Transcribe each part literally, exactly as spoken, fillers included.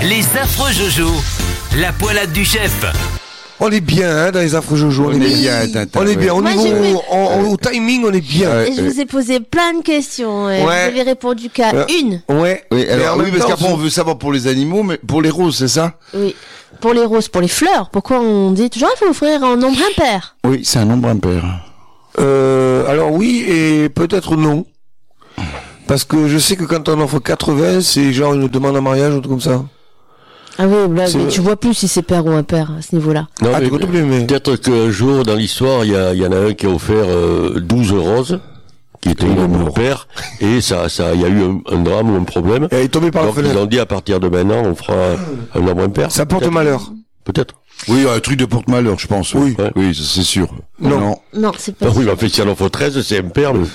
Les affreux Jojo, la poilade du chef. On est bien hein, dans les affreux Jojo, on, on est bien, bien on est bien, au, Moi, niveau, vais... en, en, au timing on est bien. Et je vous ai posé plein de questions, et ouais. vous avez répondu qu'à euh, une. Ouais, oui, alors, oui parce temps, qu'après on veut savoir pour les animaux, mais pour les roses, c'est ça? Oui, pour les roses, pour les fleurs, pourquoi on dit toujours il faut offrir en nombre impair? Oui, c'est un nombre impair. Euh, alors oui, et peut-être non. Parce que je sais que quand on offre quatre-vingts, c'est genre une demande en mariage ou tout comme ça. Ah oui, là, mais tu vois plus si c'est père ou impair à ce niveau-là. Non, ah, mais tu plus, mais... peut-être qu'un jour dans l'histoire, il y, a, il y en a un qui a offert euh, douze roses, qui était un nombre père, et ça, ça, il y a eu un, un drame ou un problème. Et il est tombé par Donc la fenêtre. Ils ont dit à partir de maintenant, on fera un, un nombre impair. Ça porte peut-être. malheur. Peut-être. Oui, un truc de porte-malheur, je pense. Oui, ouais. Oui, c'est sûr. Non, non, non c'est pas. Ah oui, mais en fait, si on offre treize, c'est impair. Mais...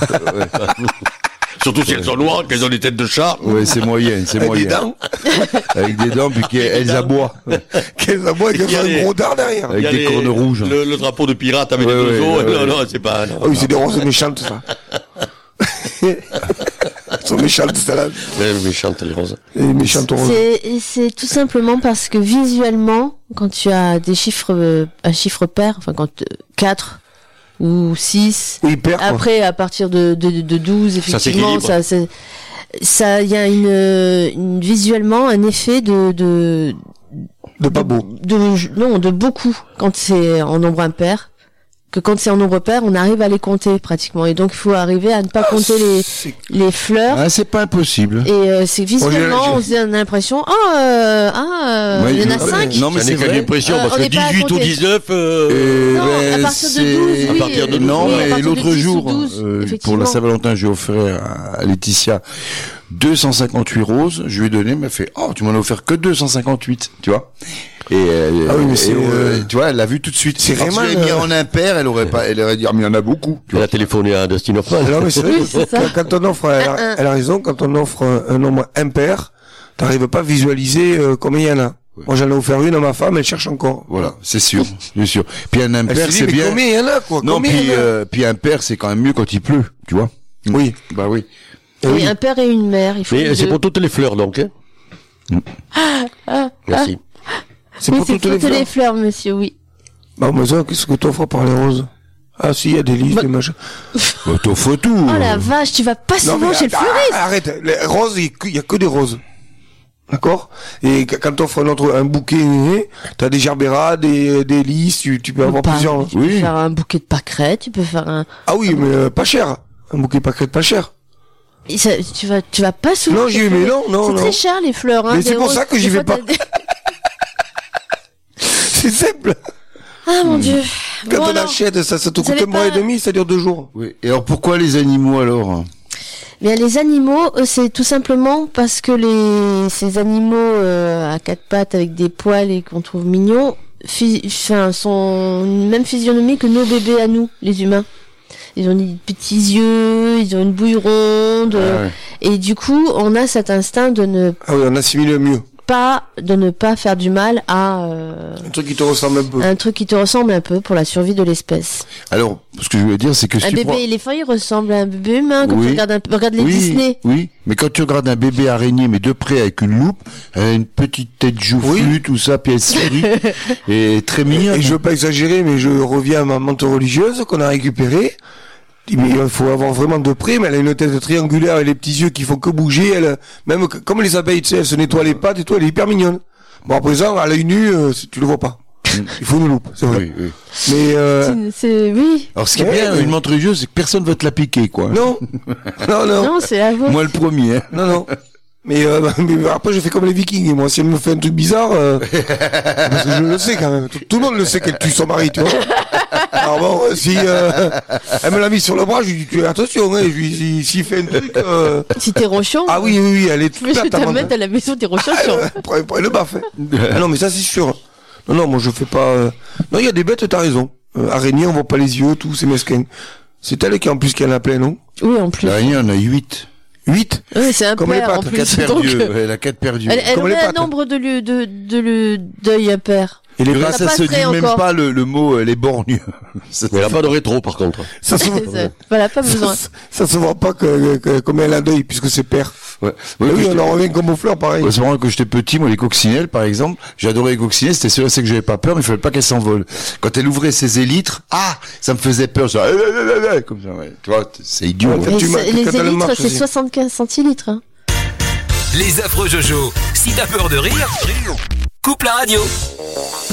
Surtout si elles sont noires, qu'elles ont des têtes de chat. Ouais, c'est moyen, c'est avec moyen. Des dents. Avec des dents, puis qu'elles aboient. Qu'elles aboient, qu'elles ont un gros dard derrière. Avec des les, cornes rouges. Le, le drapeau de pirate avec ouais, des deux os. Ouais, ouais, non, non, c'est pas... Non, ah oui, c'est des roses méchantes, ça. Elles sont méchantes, celles-là. Ouais, méchantes, les roses. Les méchantes roses. C'est, c'est tout simplement parce que visuellement, quand tu as des chiffres, euh, un chiffre pair, enfin, quand euh, quatre ou six, oui, pair, après, à partir de, de, de douze, effectivement, ça, ça, ça, il y a une, une, visuellement, un effet de, de, de pas beau. De, non, de beaucoup, quand c'est en nombre impair. Que quand c'est en nombre pair, on arrive à les compter pratiquement, et donc il faut arriver à ne pas ah, compter les les fleurs. Ah, c'est pas impossible. Et euh, c'est visuellement, oh, on a l'impression, oh euh, ah, euh, ouais, il y en a cinq. Non mais c'est qu'une impression, parce que dix-huit ou dix-neuf. Euh, non, ben, à partir de douze, oui. À partir de non, oui, mais l'autre jour, douze, euh, pour la Saint-Valentin, j'ai offert à Laetitia deux cent cinquante-huit roses. Je lui ai donné, elle m'a fait, oh, tu m'en as offert que deux cent cinquante-huit, tu vois. Et, euh, ah oui, mais c'est, et, euh, tu vois, elle l'a vu tout de suite. C'est vraiment si elle avait mis en impair, elle aurait pas, elle aurait dit, ah, mais il y en a beaucoup. Tu elle a téléphoné à Dustin Hoffman. Non, mais c'est vrai, c'est quand, quand on offre, elle a, elle a raison, quand on offre un, un nombre impair, t'arrives pas à visualiser euh, combien il y en a. Oui. Moi, j'en ai offert une à ma femme, elle cherche encore. Voilà, c'est sûr, bien sûr. Puis un impair, c'est bien. Combien il y en a, quoi? Non, puis, euh, puis impair, c'est quand même mieux quand il pleut, tu vois. Oui. Bah oui. Et oui. Un père et une mère, il faut. Mais c'est pour toutes les fleurs, donc, hein. Ah, ah, merci. C'est oui, pour, c'est toutes, pour les toutes les fleurs, monsieur, oui. Bah, mais ça, qu'est-ce que t'offres par les roses? Ah, si, il y a des listes, bah... des machins. Bah, t'offres tout. Oh la vache, tu vas pas souvent chez le fleuriste. Arrête, les roses, il y a que des roses. D'accord? Et quand t'offres un autre, un bouquet, t'as des gerbéras, des, des lys, tu, tu peux avoir pas, plusieurs. Tu oui. peux faire un bouquet de pâquerettes, tu peux faire un... Ah oui, mais euh, pas cher. Un bouquet de pâquerettes pas cher. Et ça, tu vas, tu vas pas souvent. Non, j'y vais, mais non, non, c'est non. très cher, les fleurs, hein. Mais c'est pour ça que j'y vais pas. C'est simple. Ah mon Dieu. Quand bon, on alors, achète, ça, ça te coûte un mois pas... et demi, ça dure deux jours. Oui. Et alors pourquoi les animaux alors? Bien, les animaux, c'est tout simplement parce que les ces animaux euh, à quatre pattes avec des poils et qu'on trouve mignons, fi... enfin, sont une même physionomie que nos bébés à nous, les humains. Ils ont des petits yeux, ils ont une bouille ronde, ah ouais. Et du coup, on a cet instinct de ne ah oui, on assimile mieux. Pas de ne pas faire du mal à euh, un truc qui te ressemble un peu. Un truc qui te ressemble un peu pour la survie de l'espèce. Alors, ce que je voulais dire, c'est que si un tu bébé prends... éléphant, il ressemble à un bébé humain. Quand oui. tu regardes, un... regarde les oui, Disney. Oui, mais quand tu regardes un bébé araignée, mais de près avec une loupe, elle a une petite tête joufflue, oui. tout ça, puis elle sourit, et très mignonne. Et je veux pas exagérer, mais je reviens à ma menthe religieuse qu'on a récupérée. Mais il faut avoir vraiment de près, mais elle a une tête triangulaire et les petits yeux qui font que bouger. Elle, même comme les abeilles, tu sais, elle se nettoie les pattes et tout, elle est hyper mignonne. Bon, à présent, à l'œil nu, euh, tu le vois pas. Il faut une loupe, c'est vrai. Oui, oui. Mais euh... c'est, c'est oui. Alors, ce qui est ouais, bien, mais... une menthe religieuse, c'est que personne veut te la piquer, quoi. Non, non, non. Non, c'est à vous. Moi, le premier. Hein. Non, non. Mais, euh, mais après, je fais comme les Vikings. Et moi, si elle me fait un truc bizarre, euh, parce que je le sais quand même. Tout, tout le monde le sait qu'elle tue son mari, tu vois. Alors bon, si euh, elle me l'a mis sur le bras, je lui dis tu attention, hein, je lui dis s'il fait un truc. Euh... Si t'es rochon. Ah oui, oui, oui, elle est toute plate. Je vais te mettre à la maison des rochons. Après, après le baffe. Ah non, mais ça c'est sûr. Non, non, moi je fais pas. Euh... Non, il y a des bêtes, t'as raison. Euh, araignée, on voit pas les yeux, tout, c'est mesquin. C'est elle qui en plus qui en a plein, non? Oui, en plus. L'araignée en a huit. huit Oui, c'est un comme pair, les pattes. en plus. quatre Donc, perdus, elle a quatre perdus. Elle, elle comme aurait les un pattes. nombre de lieux de, de, de, d'œil impair. Et les Purée, pattes, ça pas se frais dit même encore. pas le, le mot euh, les borgneux. Ça- Mais il n'y a pas de rétro, par contre. ça se, Ça- voilà, pas besoin. ça, ça se voit pas que, que, comme un deuil puisque c'est père. Ouais. Oui, Ouais, que oui, on j'étais- en revient comme aux fleurs, pareil. Ouais, c'est marrant que j'étais petit, moi les coccinelles par exemple, j'adorais les coccinelles, c'était sûr c'est que j'avais pas peur, mais il fallait pas qu'elles s'envolent. Quand elle ouvrait ses élytres, ah, ça me faisait peur, ça, comme ça, ouais. Tu vois, c'est idiot. Ouais, ouais. Quand Et tu mar- c'est- quand les elle élytres, marche c'est aussi. soixante-quinze centilitres. Hein. Les affreux Jojo. Si t'as peur de rire, coupe la radio.